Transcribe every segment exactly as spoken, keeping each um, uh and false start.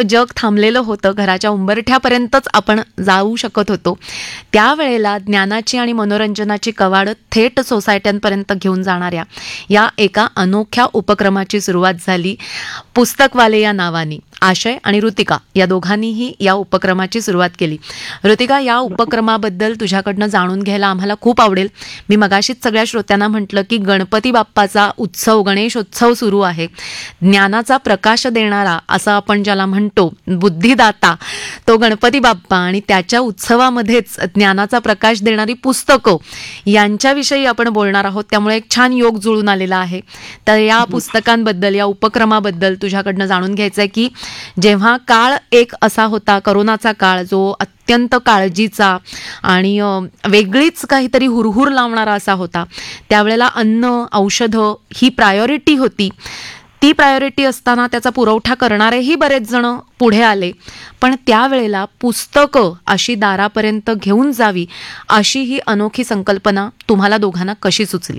जग थांबलेलं होतं, घराच्या उंबरठ्यापर्यंतच आपण जाऊ शकत होतो. त्यावेळेला ज्ञानाची आणि मनोरंजनाची कवाडं थेट सोसायट्यांपर्यंत घेऊन जाणाऱ्या या एका अनोख्या उपक्रमाची सुरुवात झाली पुस्तकवाले या नावाने. आशय आणि ऋतिका या दोघांनीही या उपक्रमाची सुरुवात केली. ऋतिका, या उपक्रमाबद्दल तुझ्याकडनं जाणून घ्यायला आम्हाला खूप आवडेल. मी मगाशीच सगळ्या श्रोत्यांना म्हटलं की गणपती बाप्पाचा उत्सव, गणेशोत्सव सुरू आहे. ज्ञानाचा प्रकाश देणारा असं आपण ज्याला म्हणतो, बुद्धिदाता, तो गणपती बाप्पा आणि त्याच्या उत्सवामध्येच ज्ञानाचा प्रकाश देणारी पुस्तकं यांच्याविषयी आपण बोलणार आहोत. त्यामुळे एक छान योग जुळून आलेला आहे. तर या पुस्तकांबद्दल, या उपक्रमाबद्दल तुझ्याकडनं जाणून घ्यायचं आहे की जेव्हा काळ एक असा होता, करोनाचा काळ, जो अत्यंत काळजीचा आणि वेगळीच काहीतरी हुरहुर लावणारा असा होता, त्यावेळेला अन्न, औषधं ही प्रायोरिटी होती. ती प्रायोरिटी असताना त्याचा पुरवठा करणारेही बरेच जण पुढे आले. पण त्यावेळेला पुस्तकं अशी दारापर्यंत घेऊन जावी अशी ही अनोखी संकल्पना तुम्हाला दोघांना कशी सुचली?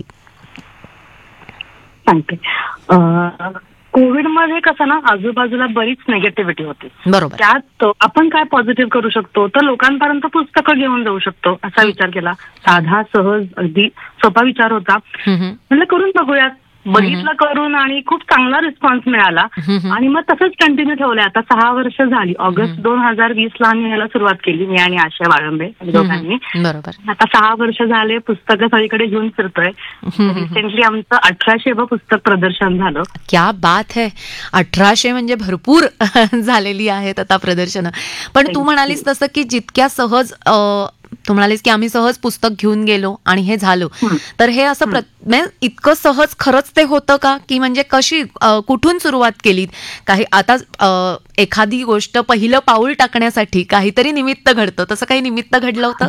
सांगते. कोविडमध्ये कसं ना, आजूबाजूला बरीच निगेटिव्हिटी होती. बरोबर. त्यात आपण काय पॉझिटिव्ह करू शकतो, तर लोकांपर्यंत पुस्तकं घेऊन जाऊ शकतो असा विचार केला. साधा, सहज, अगदी सोपा विचार होता. म्हणजे करून बघूयात. बघितलं करून आणि खूप चांगला रिस्पॉन्स मिळाला आणि मग तसंच कंटिन्यू ठेवलंय. आता सहा वर्ष झाली. ऑगस्ट दोन हजार वीस ला आम्ही याला सुरुवात केली, मी आणि आशा वाळंबे दोघांनी. बरोबर. आता सहा वर्ष झाले, पुस्तकं सगळीकडे घेऊन फिरतोय. रिसेंटली आमचं अठराशे पुस्तक प्रदर्शन झालं. क्या बात है. अठराशे म्हणजे भरपूर झालेली आहेत आता प्रदर्शनं. पण तू म्हणालीस तसं की जितक्या सहज, तू म्हणालीस की आम्ही सहज पुस्तक घेऊन गेलो आणि हे झालं, तर हे असं इतकं सहज खरंच ते होतं का? की म्हणजे कशी, कुठून सुरुवात केली? काही आता एखादी गोष्ट पहिलं पाऊल टाकण्यासाठी काहीतरी निमित्त घडतं, तसं काही निमित्त घडलं होतं?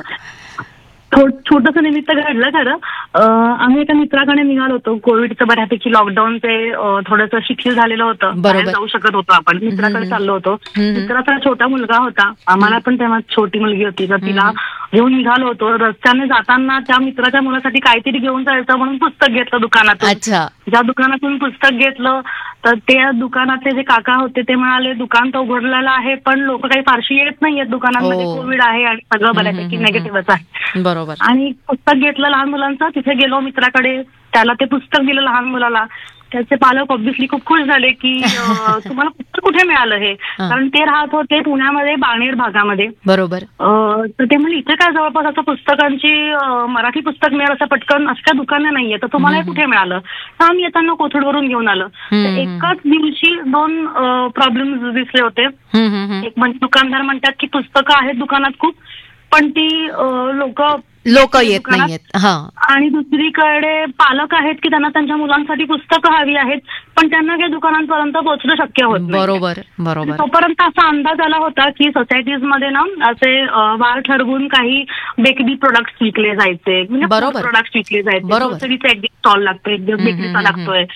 छोटस निमित्त घडलं खरं. आम्ही एका मित्राकडे निघालो होतो. कोविडचं बऱ्यापैकी लॉकडाऊनचे थोडंसं शिथिल झालेलं होतं, बाहेर जाऊ शकत होतो आपण. मित्राकडे चाललो होतो. मित्राचा छोटा मुलगा होता, आम्हाला पण तेव्हा छोटी मुलगी होती, तर तिला घेऊन निघालो होतो. रस्त्याने जाताना त्या मित्राच्या मुलासाठी काहीतरी घेऊन जायचं म्हणून पुस्तक घेतलं दुकानातून. ज्या दुकानातून पुस्तक घेतलं तर त्या दुकानातले जे काका होते ते म्हणाले, दुकान तर उघडलेलं आहे पण लोक काही फारशी येत नाहीयेत दुकानांमध्ये, कोविड आहे आणि सगळं बऱ्यापैकी निगेटिव्हच आहे. बरोबर. आणि पुस्तक घेतलं लहान मुलांचं. तिथे गेलो मित्राकडे, त्याला ते पुस्तक दिलं लहान मुलाला. त्याचे पालक ऑब्व्हियसली खूप खुश झाले की तुम्हाला पुस्तक कुठे मिळालं हे, कारण ते राहत होते पुण्यामध्ये, बाणेर भागामध्ये. बरोबर. तर ते म्हणजे इथे काय जवळपास असं पुस्तकांची मराठी पुस्तक मिळेल असं पटकन अशा दुकानं नाहीये, तर तुम्हाला हे कुठे मिळालं? तर आम्ही येताना कोथरूडवरून घेऊन आलं. एकाच दिवशी दोन प्रॉब्लेम दिसले होते. एक म्हणजे दुकानदार म्हणतात की पुस्तकं आहेत दुकानात खूप, पण ती लोक लोक येत नाहीयेत. आणि दुसरीकडे पालक आहेत की त्यांना त्यांच्या मुलांसाठी पुस्तकं हवी आहेत, पण त्यांना काही दुकानांपर्यंत पोहोचणं शक्य होत नाही. बरोबर बरोबर. तोपर्यंत असा अंदाज आला होता की सोसायटीज मध्ये ना असे वार ठरवून काही बेकरी प्रोडक्ट्स विकले जायचे, म्हणजे प्रोडक्ट्स विकले जायचे. ग्रोसरीचा एक स्टॉल लागतोय, एक बेकरीचा लागतोय,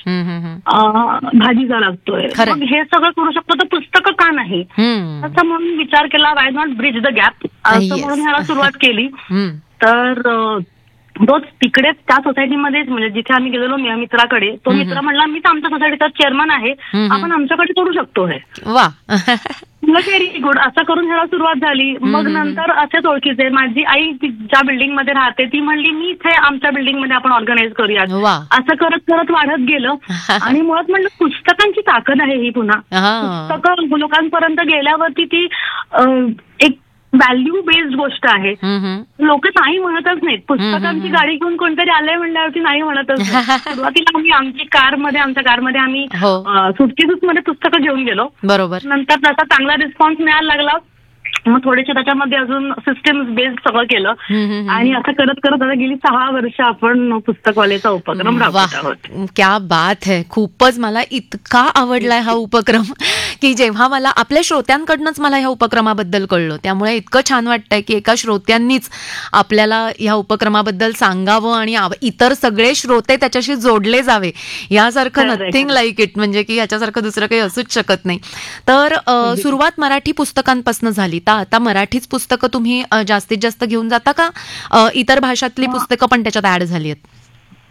भाजीचा लागतोय. मग हे सगळं करू शकतो तर पुस्तकं का नाही, असं म्हणून विचार केला, why not bridge the gap, असं म्हणून ह्याला सुरुवात केली. तर तोच तिकडेच त्या सोसायटीमध्येच, म्हणजे जिथे आम्ही गेलेलो मित्राकडे, तो मित्र म्हणला मीच आमच्या सोसायटीचा चेअरमन आहे, आपण आमच्याकडे करू शकतो हे. वा. Very good. असं करून ह्याला सुरुवात झाली. मग नंतर असेच ओळखीचे, माझी आई ज्या बिल्डिंग मध्ये राहते ती म्हणली मी इथे आमच्या बिल्डिंग मध्ये आपण ऑर्गनाईज करूया. असं करत करत वाढत गेलं. आणि मुळात म्हणलं पुस्तकांची ताकद आहे ही. पुन्हा पुस्तकं लोकांपर्यंत गेल्यावरती ती एक व्हॅल्यू बेस्ड गोष्ट आहे. लोक नाही म्हणतच नाहीत. पुस्तकांची गाडी घेऊन कोणतरी आलंय म्हणल्यावरती नाही म्हणतच नाही. सुरुवातीला आम्ही आमची कारमध्ये आमच्या कारमध्ये आम्ही सुटकेसूट मध्ये पुस्तकं घेऊन गेलो. बरोबर. नंतर त्याचा चांगला रिस्पॉन्स मिळायला लागला. मग थोडेसे त्याच्यामध्ये अजून सिस्टम बेस्ड सगळं केलं आणि असं करत करत आता गेली सहा वर्ष आपण पुस्तकवालेचा उपक्रम राबवत आहोत. क्या बात है. खूपच मला इतका आवडलाय हा उपक्रम की जेव्हा मला आपल्या श्रोत्यांकडनंच मला ह्या उपक्रमाबद्दल कळलं, त्यामुळे इतकं छान वाटतंय की एका श्रोत्यांनीच आपल्याला ह्या उपक्रमाबद्दल सांगावं आणि इतर सगळे श्रोते त्याच्याशी जोडले जावे. यासारखं नथिंग लाईक इट, म्हणजे की ह्याच्यासारखं दुसरं काही असूच शकत नाही. तर सुरुवात मराठी पुस्तकांपासून झाली, तर आता मराठीच पुस्तकं तुम्ही जास्तीत जास्त घेऊन जाता का इतर भाषातली पुस्तकं पण त्याच्यात ऍड झाली आहेत?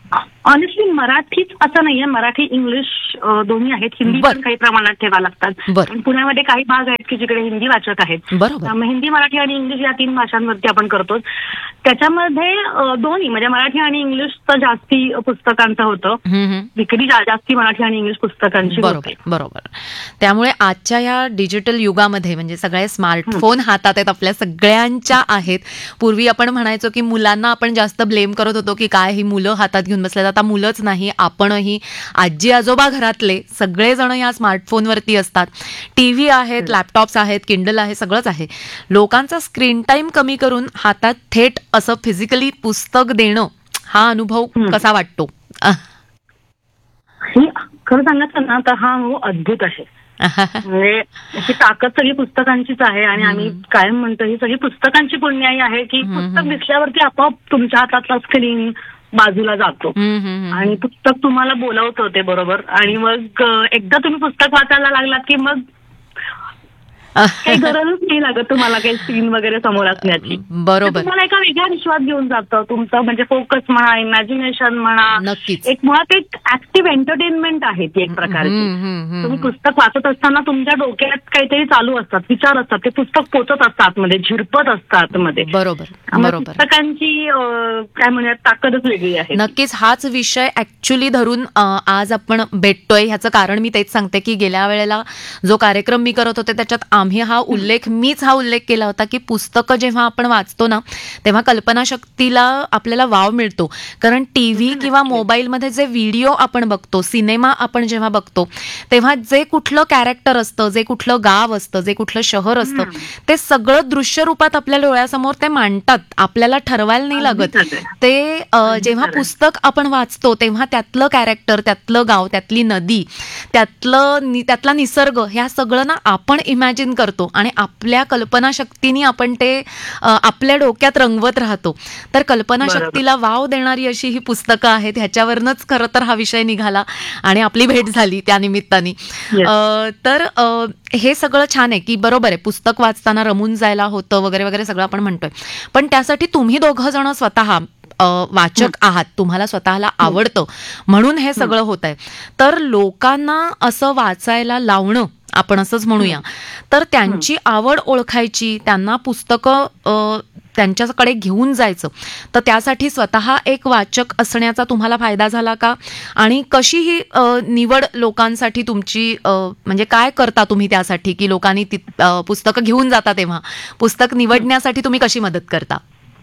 ऑनेस्टली मराठीच असं नाहीये, मराठी इंग्लिश दोन्ही आहेत, हिंदी पण काही प्रमाणात ठेवावं लागतात. पण पुण्यामध्ये काही भाग आहेत की जिकडे हिंदी वाचक आहेत. हिंदी, मराठी आणि इंग्लिश या तीन भाषांवरती आपण करतो. त्याच्यामध्ये दोन्ही म्हणजे मराठी आणि इंग्लिशचं जास्ती पुस्तकांचं होतं, विक्री जास्ती मराठी आणि इंग्लिश पुस्तकांची. बरोबर बरोबर. त्यामुळे आजच्या या डिजिटल युगामध्ये म्हणजे सगळे स्मार्टफोन हातात आहेत, आपल्या सगळ्यांच्या आहेत. पूर्वी आपण म्हणायचो की मुलांना आपण जास्त ब्लेम करत होतो की काय ही मुलं हातात घेऊन बसल्यात. आता मुलंच नाही, आपणही, आजी आजोबा घरातले सगळेजण या स्मार्टफोनवरती असतात. टीव्ही आहेत, लॅपटॉप्स आहेत, किंडल आहे, सगळंच आहे. लोकांचा स्क्रीन टाइम कमी करून हातात थेट असं फिजिकली पुस्तक देणं, हा अनुभव कसा वाटतो? खरं सांगायचं ना तर हा अद्भुत आहे. म्हणजे ही ताकद सगळी पुस्तकांचीच आहे. आणि आम्ही कायम म्हणतो ही सगळी पुस्तकांची पुण्याई आहे की पुस्तक दिसल्यावरती आपोआप तुमच्या हातातला स्क्रीन बाजूला जातो आणि पुस्तक तुम्हाला बोलवतं ते बरोबर. आणि मग एकदा तुम्ही पुस्तक वाचायला लागलात की मग काही गरजच नाही लागत तुम्हाला काही स्क्रीन वगैरे समोर असण्याची. बरोबर. तुम्हाला एका वेगळ्या विश्वात घेऊन जातं. तुमचं म्हणजे फोकस म्हणा, इमॅजिनेशन म्हणा, नक्कीच एक मुळात एक ऍक्टिव्ह एंटरटेनमेंट आहे ती एक प्रकारची. तुम्ही पुस्तक वाचत असताना तुमच्या डोक्यात काहीतरी चालू असतात, विचार असतात, ते पुस्तक पोचत असतात मध्ये, झिरपत असतात मध्ये. बरोबर बरोबर. पुस्तकांची काय म्हणूयात ताकदच वेगळी आहे. नक्कीच हाच विषय ऍक्च्युली धरून आज आपण भेटतोय. ह्याचं कारण मी तेच सांगते की गेल्या वेळेला जो कार्यक्रम मी करत होते त्याच्यात आम्ही हा उल्लेख मीच हा उल्लेख केला होता की पुस्तकं जेव्हा आपण वाचतो ना तेव्हा कल्पनाशक्तीला आपल्याला वाव मिळतो. कारण टीव्ही किंवा मोबाईलमध्ये जे व्हिडिओ आपण बघतो, सिनेमा आपण जेव्हा बघतो तेव्हा जे कुठलं कॅरेक्टर असतं, जे कुठलं गाव असतं, जे कुठलं शहर असतं, ते सगळं दृश्य रूपात आपल्या डोळ्यासमोर ते मांडतात. आपल्याला ठरवायला नाही लागत ते. जेव्हा पुस्तक आपण वाचतो तेव्हा त्यातलं कॅरेक्टर, त्यातलं गाव, त्यातली नदी, त्यातलं त्यातला निसर्ग, ह्या सगळं ना आपण इमॅजिन करतो आणि आपल्या कल्पनाशक्तीने आपण ते आपल्या डोक्यात रंगवत राहतो. तर कल्पनाशक्तीला वाव देणारी अशी ही पुस्तकं आहेत. ह्याच्यावरनच खरं तर हा विषय निघाला आणि आपली भेट झाली त्या निमित्ताने. तर हे सगळं छान आहे की बरोबर आहे, पुस्तक वाचताना रमून जायला होतं वगैरे वगैरे सगळं आपण म्हणतोय. पण त्यासाठी तुम्ही दोघं जण स्वतः वाचक आहात, तुम्हाला स्वतःला आवडतं म्हणून हे सगळं होत आहे. तर लोकांना असं वाचायला लावणं, आपण असंच म्हणूया, तर त्यांची आवड ओळखायची, त्यांना पुस्तकं त्यांच्याकडे घेऊन जायचं, तर त्यासाठी स्वतः एक वाचक असण्याचा तुम्हाला फायदा झाला का? आणि कशी ही निवड लोकांसाठी तुमची, म्हणजे काय करता तुम्ही त्यासाठी की लोकांनी ती पुस्तकं घेऊन जाता तेव्हा पुस्तक निवडण्यासाठी तुम्ही कशी मदत करता?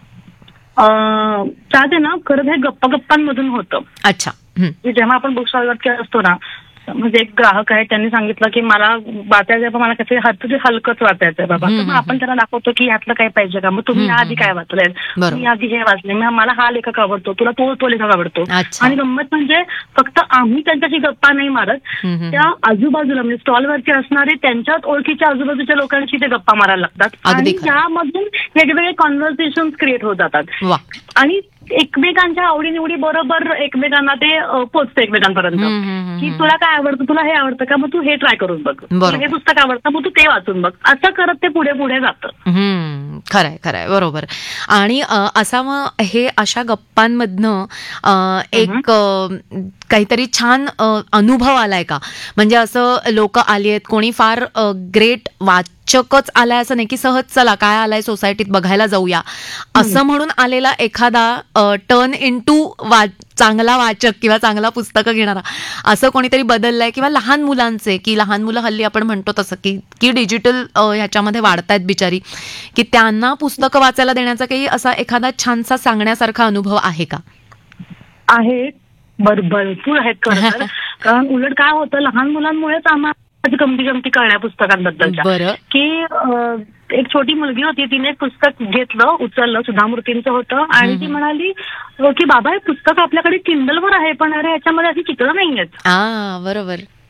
त्यात ना खरं हे गप्पा गप्पांमधून होतं. अच्छा. जेव्हा आपण बुक स्टॉलवरती असतो ना, म्हणजे एक ग्राहक आहे, त्यांनी सांगितलं की मला वाचायचंय पण मला कसं हात हलकंच वाचायचंय बाबा. तर मग आपण त्याला दाखवतो की ह्यातलं काय पाहिजे का, मग तुम्ही आधी काय वाचलंय, तुम्ही आधी हे वाचले, मला हा लेखक आवडतो, तुला तो तो लेखक आवडतो. आणि गंमत म्हणजे फक्त आम्ही त्यांच्याशी गप्पा नाही मारत, त्या आजूबाजूला म्हणजे स्टॉलवरती असणारे त्यांच्याच ओळखीच्या आजूबाजूच्या लोकांशी ते गप्पा मारायला लागतात आणि त्यामधून वेगवेगळे कॉन्व्हर्सेशन क्रिएट होत जातात आणि एकमेकांच्या आवडीनिवडी बरोबर एकमेकांना ते पोचतं एकमेकांपर्यंत की तुला काय आवडतं, तुला हे आवडतं का, मग तू हे ट्राय करून बघ, तुला हे पुस्तक आवडतं मग तू ते वाचून बघ, असं करत ते पुढे पुढे जातं. खरंय खरंय, बरोबर. आणि असा मग हे अशा गप्पांमधनं एक काहीतरी छान अनुभव आलाय का? म्हणजे असं लोक आली आहेत, कोणी फार ग्रेट वाचकच आलाय असं नाही की सहज चला काय आलाय सोसायटीत बघायला जाऊया असं म्हणून आलेला एखादा टर्न इन टू वा चांगला वाचक किंवा चांगला पुस्तकं घेणारा असं कोणीतरी बदललंय? किंवा लहान मुलांचे, की लहान मुलं हल्ली आपण म्हणतो तसं की की डिजिटल ह्याच्यामध्ये वाढतायत बिचारी, की त्यांना पुस्तकं वाचायला देण्याचा काही असा एखादा छानसा सांगण्यासारखा अनुभव आहे का? आहे, भरपूर आहेत खरं तर. कारण उलट काय होतं, लहान मुलांमुळेच आम्हाला गमती गमती कळण्या पुस्तकांबद्दलच्या, की एक छोटी मुलगी होती, तिने एक पुस्तक घेतलं, उचललं, सुधा मूर्तींचं होतं आणि ती म्हणाली की बाबा हे पुस्तक आपल्याकडे किंडलवर आहे पण अरे याच्यामध्ये अशी चित्र नाहीयेत. बरोबर.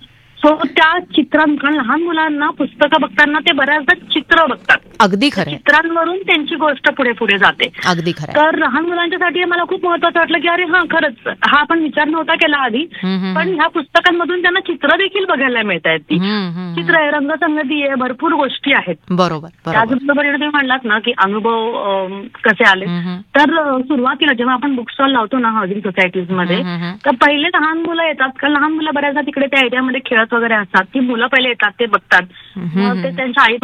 हो, त्या चित्रां कारण लहान मुलांना पुस्तकं बघताना ते बऱ्याचदा चित्र बघतात. अगदी खरं. चित्रांवरून त्यांची गोष्ट पुढे पुढे जाते. अगदी खरं. तर लहान मुलांच्यासाठी मला खूप महत्वाचं वाटलं की अरे हा खरंच हा आपण विचार नव्हता केला आधी, पण ह्या पुस्तकांमधून त्यांना चित्र देखील बघायला मिळत आहेत. ती चित्र आहे, रंगसंगती आहे, भरपूर गोष्टी आहेत. बरोबर. त्याचबरोबर तुम्ही म्हणलात ना की अनुभव कसे आले, तर सुरुवातीला जेव्हा आपण बुक स्टॉल लावतो ना हाऊसिंग सोसायटीज मध्ये, तर पहिले लहान मुलं येतात. कारण लहान मुलं बऱ्याचदा तिकडे त्या एरियामध्ये खेळत वगैरे असतात. ती मुलं पहिले येतात, ते बघतात, मग ते त्यांच्या आई